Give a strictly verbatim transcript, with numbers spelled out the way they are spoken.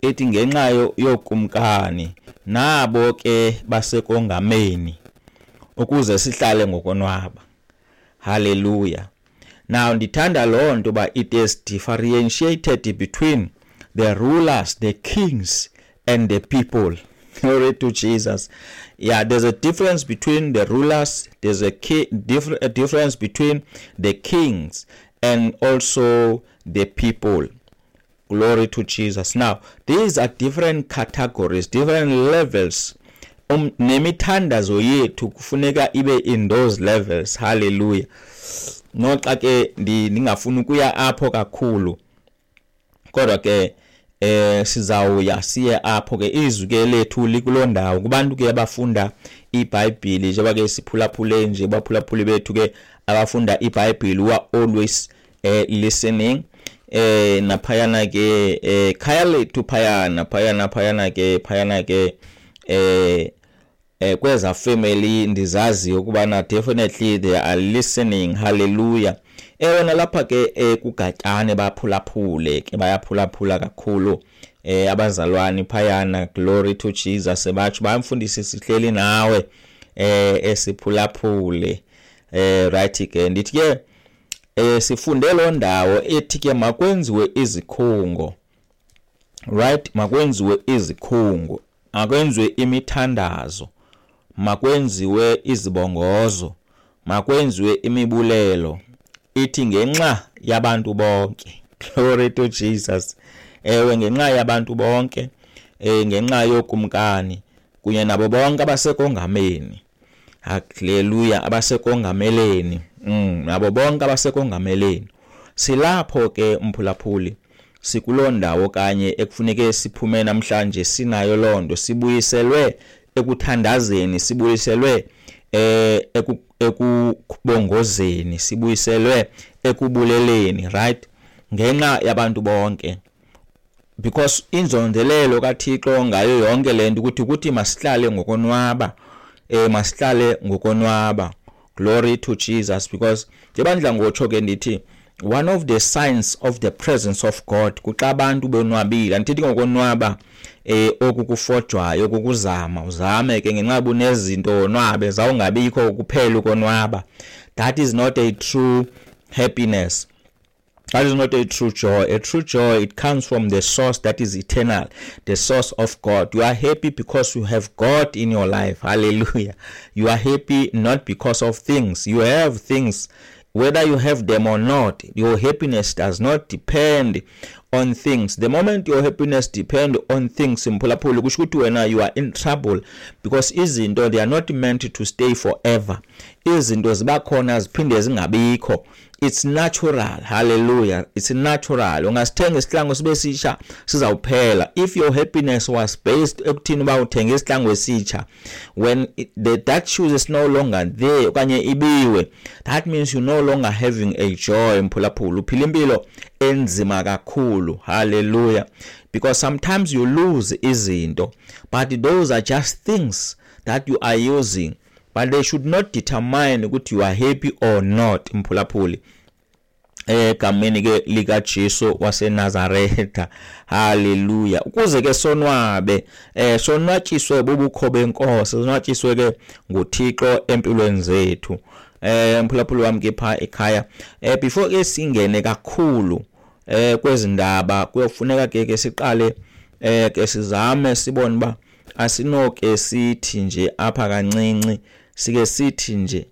ethi ngenxa yokumkani nabo ke basekongameni ukuze sihlale ngokonwaba. Hallelujah. Now ndithanda lonto ba it is differentiated between the rulers, the kings and the people. Glory to Jesus. Yeah, there's a difference between the rulers, there's a, ki- diff- a difference between the kings and also the people. Glory to Jesus. Now, these are different categories, different levels. Um, nemithandazo yethu kufuneka ibe in those levels. Hallelujah. Noxa ke ndingafuna ukuya apho kakhulu, kodwa ke eh sizawuya siye apho ke izwi ke lethu likulondawo kubantu ke abafunda iBhayibheli njengoba ke siphulaphule nje baphulaphuli bethu ke abafunda iBhayibheli we are always eh, listening eh naphayana ke eh khaya lethu phayana phayana phayana ke phayana ke eh eh kweza family ndizazi ukubana definitely they are listening. Hallelujah. Eh nalapha ke kugatyane baphulaphule ke bayaphulaphula kakhulu eh abazalwane phayana. Glory to Jesus. Sebathi bayamfundisa sihleli nawe eh esiphulaphule eh right ke ndithi ke eh sifunde lo ndawo ethi ke makwenziwe izikhungo, right, makwenziwe izikhungo, makwenziwe imithandazo, makwenziwe izibongozo, makwenziwe imibulelo, ithi ngenxa yabantu bonke. Glory to Jesus. Ewe ngenxa yabantu bonke, eh ngenxa yokumkani kunye nabo bonke abasekongameni. Hallelujah. Abasekongameleni, mm nabo bonke abasekongameleni. Silapho ke umphulaphuli sikulondawo kanye ekufuneke siphume namhlanje sinayo londo, sibuyiselwe ekuthandazeni, sibuyiselwe eh ekubongozeni, sibuyiselwe ekubuleleni, right, ngenxa yabantu bonke. Because inzondelelo kaThixo ngayo yonke lento ukuthi ukuthi masihlale ngokonwaba, eh masihlale ngokonwaba. Glory to Jesus. Because njebandla ngotsho ke ndithi one of the signs of the presence of God kuxa abantu benwabile. Andithi ngokonwaba eh okukufojwayo okukuzama uzame ke ngenxa bunezinto onwabe zawungabikho ukuphela ukonwaba. That is not a true happiness. That is not a true joy. A true joy, it comes from the source that is eternal, the source of God. You are happy because you have God in your life. Hallelujah. You are happy not because of things. You have things, whether you have them or not. Your happiness does not depend on things. The moment your happiness depends on things, mphulaphuli kusho ukuthi wena you are in trouble, because izinto they are not meant to stay forever. Izinto ziba khona ziphinde zingabikho. It's natural. Hallelujah. It's natural. Ungasithenga isihlangu sibe sisha sizawuphela. If your happiness was based ekuthini ba uthenga isihlangu esitsha, when it, the that shoes is no longer there okanye ibiwe, that means you no longer having a joy mphulaphuli. Uphila impilo enzima kakhulu. Hallelujah. Because sometimes you lose izinto, but those are just things that you are using, but they should not determine ukuthi you are happy or not mphulaphuli. Eh kameni ke lika Jesu wase Nazareth. Hallelujah. Ukuze ke sonwabe eh sonwatshiswe bubukho benkosi, sonwatshiswe ke nguThixo empilweni zethu. Eh mphulaphuli wami ke pha ekhaya eh before ke singene kakhulu eh kwezindaba kuyofuneka ke ke siqale eh ke sizame sibone ba asinoke sithi nje apha kancinci sike sithi nje